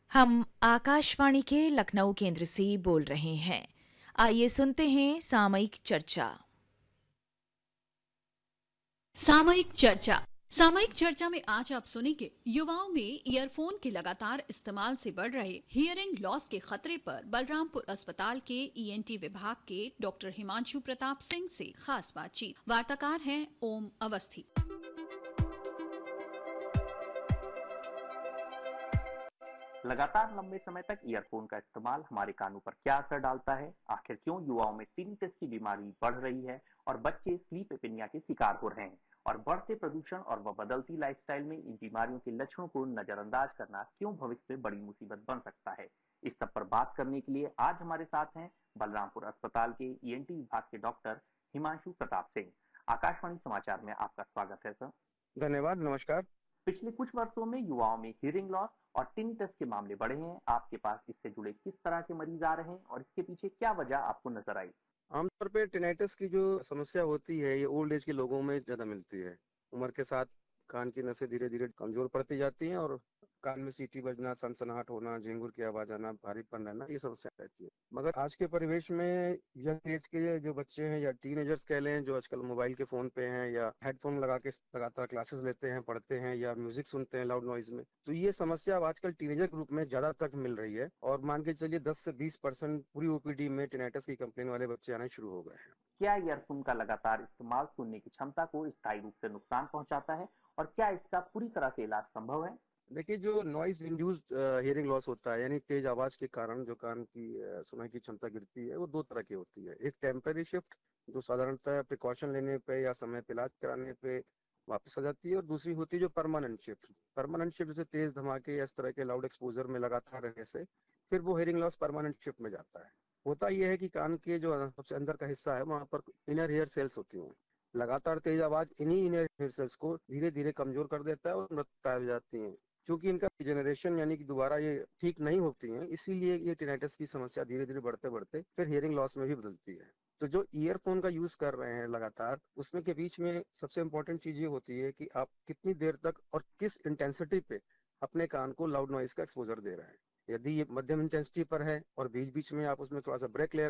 हम आकाशवाणी के लखनऊ केंद्र से बोल रहे हैं। आइए सुनते हैं सामयिक चर्चा। सामयिक चर्चा। सामयिक चर्चा में आज आप सुनेंगे युवाओं में ईयरफोन के लगातार इस्तेमाल से बढ़ रहे हियरिंग लॉस के खतरे पर बलरामपुर अस्पताल के ईएनटी विभाग के डॉक्टर हिमांशु प्रताप सिंह से खास बातचीत। वार्ताकार हैं ओम अवस्थी। लगातार लंबे समय तक ईयरफोन का इस्तेमाल हमारे कानों पर क्या असर डालता है, आखिर क्यों युवाओं में टिनिटस की बीमारी बढ़ रही है और बच्चे स्लीप एपिनिया के शिकार हो रहे हैं, और बढ़ते प्रदूषण और बदलती लाइफस्टाइल में इन बीमारियों के लक्षणों को नजरअंदाज करना क्यों भविष्य में बड़ी मुसीबत बन सकता है। इस सब पर बात करने के लिए आज हमारे साथ हैं बलरामपुर अस्पताल के ईएनटी विभाग के डॉक्टर हिमांशु प्रताप सिंह। आकाशवाणी समाचार में आपका स्वागत है सर। धन्यवाद, नमस्कार। पिछले कुछ वर्षों में युवाओं में हियरिंग लॉस और टिनिटस के मामले बढ़े हैं। आपके पास इससे जुड़े किस तरह के मरीज आ रहे हैं और इसके पीछे क्या वजह आपको नजर आई? आमतौर पे टिनाइटिस की जो समस्या होती है, ये ओल्ड एज के लोगों में ज़्यादा मिलती है। उम्र के साथ कान की नसें धीरे-धीरे कमज़ोर पड़ती जाती हैं और कान में सीटी बजना, सनसनाहट होना, झींगुर की आवाज़ आना, भारीपन रहना, ये समस्या रहती है। मगर आज के परिवेश में यंग एज के जो बच्चे हैं या टीनेजर्स कह लें, जो आजकल मोबाइल के फ़ोन पे हैं या हेडफ़ोन लगा के लगातार क्लासेस लेते हैं, पढ़ते हैं या म्यूज़िक सुनते हैं लाउड नॉइज़ में, तो ये समस्या अब आजकल टीनेजर ग्रुप में ज़्यादा तक मिल रही है और मान के चलिए 10 से 20% पूरी ओपीडी में टिनाइटिस की कंप्लेन वाले बच्चे आने शुरू हो गए हैं। क्या ईयरफोन का लगातार इस्तेमाल सुनने की क्षमता को स्थायी रूप से नुकसान पहुंचाता है और क्या इसका पूरी तरह से इलाज संभव है? देखिए, जो नॉइज़ इंड्यूस्ड हियरिंग लॉस होता है, यानी तेज़ आवाज़ के कारण जो कान की सुनने की क्षमता गिरती है, वो 2 तरह की होती है। एक टेम्परेरी शिफ्ट, जो साधारणतः प्रिकॉशन लेने पे या समय पे इलाज कराने पे वापस आ जाती है, और दूसरी होती है जो परमानेंट शिफ्ट। परमानेंट शिफ्ट जैसे तेज़ धमाके या इस तरह के लाउड एक्सपोज़र में लगातार रहने से, फिर वो हियरिंग लॉस परमानेंट शिफ्ट में जाता है। होता ये है कि कान के जो सबसे अंदर का हिस्सा है, वहाँ पर इनर ईयर सेल्स होती हैं। लगातार तेज़ आवाज़ इन्हीं इनर ईयर सेल्स को धीरे-धीरे कमज़ोर कर देता है और मृत प्राय हो जाती हैं। चूँकि इनका रिजेनरेशन यानी कि दोबारा ये ठीक नहीं होती हैं, इसीलिए ये टिनाइटिस की समस्या धीरे-धीरे बढ़ते-बढ़ते फिर हियरिंग लॉस में भी बदलती है। तो जो ईयरफ़ोन का यूज़ कर रहे हैं लगातार, उसमें के बीच में सबसे इम्पोर्टेंट चीज़ ये होती है कि आप कितनी देर तक और किस इंटेंसिटी पे अपने कान को लाउड नॉइज़ का एक्सपोज़र दे रहे हैं। यदि ये मध्यम इंटेंसिटी पर है और बीच-बीच में आप उसमें थोड़ा-सा ब्रेक ले